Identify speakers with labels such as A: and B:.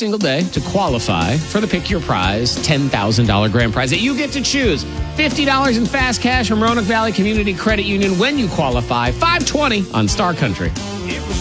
A: single day to qualify for the Pick Your Prize $10,000 grand prize that you get to choose. $50 in fast cash from Roanoke Valley Community Credit Union when you qualify. $520 on Star Country.